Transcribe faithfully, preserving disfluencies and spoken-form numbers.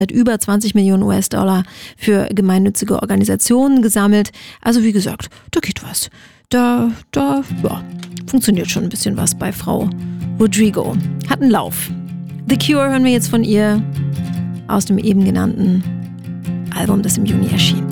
hat über zwanzig Millionen U S-Dollar für gemeinnützige Organisationen gesammelt. Also wie gesagt, da geht was. Da, da, ja, funktioniert schon ein bisschen was bei Frau Rodrigo. Hat einen Lauf. The Cure hören wir jetzt von ihr aus dem eben genannten Album, das im Juni erschien.